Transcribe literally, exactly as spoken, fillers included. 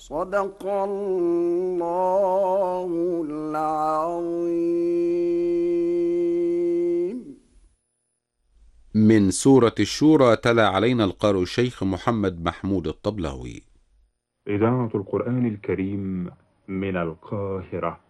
صدق الله العظيم. من سورة الشورى تلا علينا القارئ الشيخ محمد محمود الطبلاوي. إذاعة القرآن الكريم من القاهرة.